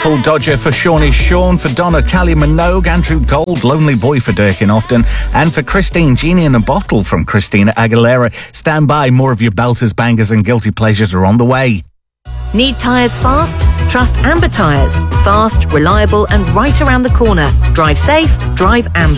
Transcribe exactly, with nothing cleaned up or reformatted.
Beautiful Dodger for Shawnee Sean, for Donna, Callie Minogue, Andrew Gold, Lonely Boy for Dirkin Often, and for Christine, Genie in a Bottle from Christina Aguilera. Stand by, more of your belters, bangers and guilty pleasures are on the way. Need tyres fast? Trust Amber Tyres. Fast, reliable and right around the corner. Drive safe, drive Amber.